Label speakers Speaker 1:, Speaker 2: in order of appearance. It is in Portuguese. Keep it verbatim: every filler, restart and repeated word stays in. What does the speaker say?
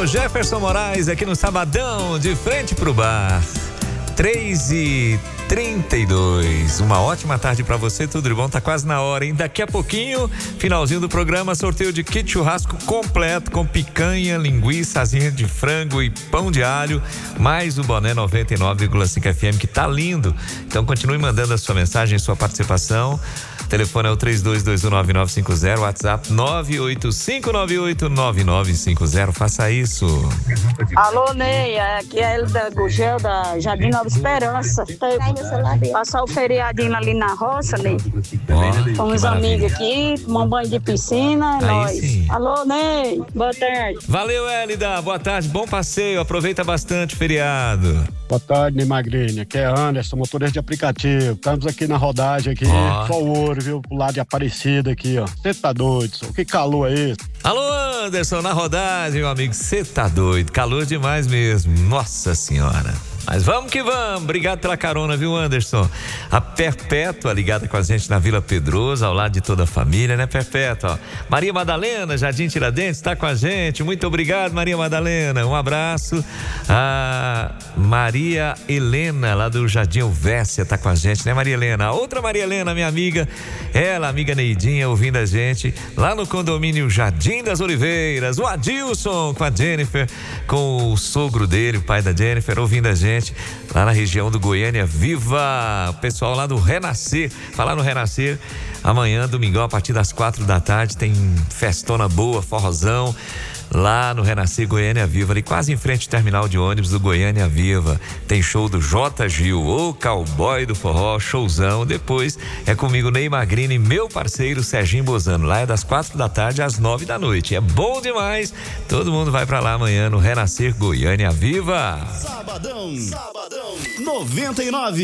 Speaker 1: o Jefferson Moraes aqui no Sabadão, de frente pro bar. três e trinta e dois. Uma ótima tarde pra você, tudo de bom? Tá quase na hora, hein? Daqui a pouquinho, finalzinho do programa, sorteio de kit churrasco completo com picanha, linguiça, asinha de frango e pão de alho, mais o boné noventa e nove vírgula cinco F M, que tá lindo. Então continue mandando a sua mensagem, sua participação. O telefone é o três dois dois um nove nove cinco zero, WhatsApp nove oito cinco nove oito nove nove cinco zero. Faça isso.
Speaker 2: Alô, Ney, aqui é ele da Gugel, da Jardim Nova Esperança. Passar o feriadinho ali na roça, Ney.
Speaker 1: Oh,
Speaker 2: com os amigos aqui, tomar um banho de piscina, é nóis.
Speaker 1: Sim.
Speaker 2: Alô, Ney, boa tarde.
Speaker 1: Valeu, Hélida, boa tarde, bom passeio, aproveita bastante o feriado.
Speaker 3: Boa tarde, Ney Magrini, aqui é Anderson, motorista de aplicativo. Estamos aqui na rodagem aqui,
Speaker 1: oh.
Speaker 3: só o ouro, viu, pro lado de Aparecida aqui, ó. Você tá doido, só. Que calor é esse?
Speaker 1: Alô, Anderson, na rodagem, meu amigo, você tá doido, calor demais mesmo, nossa senhora. Mas vamos que vamos, obrigado pela carona, viu, Anderson? A Perpétua ligada com a gente na Vila Pedrosa, ao lado de toda a família, né, Perpétua? Maria Madalena, Jardim Tiradentes, está com a gente, muito obrigado, Maria Madalena, um abraço. A Maria Helena, lá do Jardim Elvésia, está com a gente, né, Maria Helena? A outra Maria Helena, minha amiga, ela, amiga Neidinha, ouvindo a gente, lá no condomínio Jardim das Oliveiras, o Adilson com a Jennifer, com o sogro dele, o pai da Jennifer, ouvindo a gente lá na região do Goiânia Viva, o pessoal lá do Renascer, falar no Renascer, amanhã, domingão, a partir das quatro da tarde, tem festona boa, forrozão, lá no Renascer Goiânia Viva, ali quase em frente ao terminal de ônibus do Goiânia Viva. Tem show do J. Gil, o cowboy do forró, showzão. Depois é comigo, Ney Magrini, meu parceiro Serginho Bozano. Lá é das quatro da tarde às nove da noite. É bom demais. Todo mundo vai pra lá amanhã no Renascer Goiânia Viva.
Speaker 4: Sabadão, Sabadão, noventa e nove.